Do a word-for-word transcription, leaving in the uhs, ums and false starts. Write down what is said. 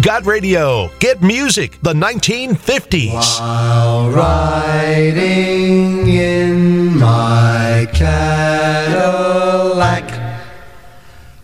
got radio. Get music. The nineteen fifties. While riding in my cab.